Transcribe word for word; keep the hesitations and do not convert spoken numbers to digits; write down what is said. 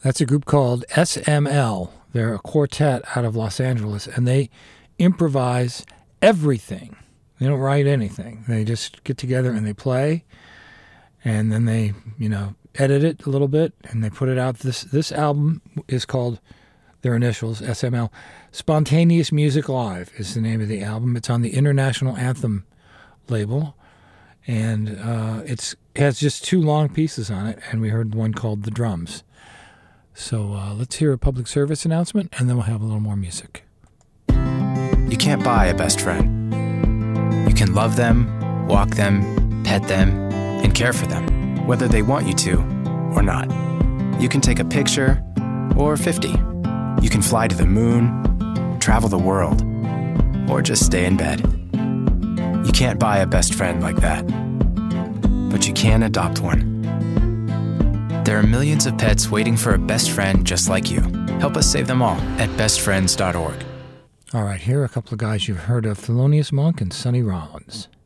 That's a group called S M L. They're a quartet out of Los Angeles, and they improvise everything. They don't write anything. They just get together and they play, and then they, you know, edit it a little bit, and they put it out. This this album is called, their initials, S M L. Spontaneous Music Live is the name of the album. It's on the International Anthem label, and uh, it's it has just two long pieces on it, and we heard one called The Drums. So uh, let's hear a public service announcement, and then we'll have a little more music. You can't buy a best friend. You can love them, walk them, pet them, and care for them, whether they want you to or not. You can take a picture or fifty. You can fly to the moon, travel the world, or just stay in bed. You can't buy a best friend like that, but you can adopt one. There are millions of pets waiting for a best friend just like you. Help us save them all at best friends dot org. All right, here are a couple of guys you've heard of, Thelonious Monk and Sonny Rollins.